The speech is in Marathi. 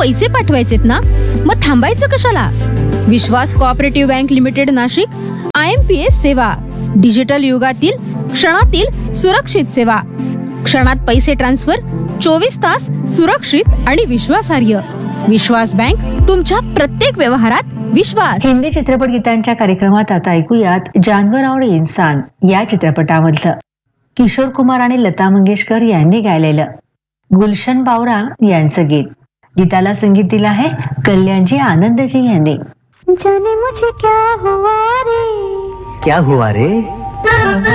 पैसे पाठवायचेत ना, मग थांबायचं कशाला? विश्वास cooperative bank limited Nashik, IMPS सेवा, डिजिटल युगातील क्षणातील सुरक्षित सेवा. क्षणात पैसे ट्रान्सफर, 24 तास सुरक्षित आणि विश्वासार्ह. विश्वास बँक, तुमच्या प्रत्येक व्यवहारात विश्वास. हिंदी चित्रपट गीतांच्या कार्यक्रमात आता ऐकूयात जानवर और इंसान या चित्रपटामधलं किशोर कुमार आणि लता मंगेशकर यांनी गायलेलं गुलशन बावरा यांचं गीत. गीताला संगीत दिलं आहे कल्याणजी आनंदजी यांनी. जाने मुझे क्या हुआ रे, क्या हुआ रे?